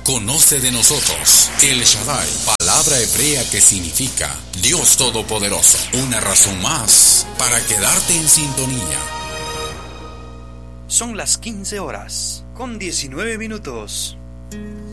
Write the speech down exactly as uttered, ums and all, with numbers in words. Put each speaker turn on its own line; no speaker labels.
Conoce de nosotros El Shaddai, palabra hebrea que significa Dios Todopoderoso. Una razón más para quedarte en sintonía.
Son las quince horas con diecinueve minutos.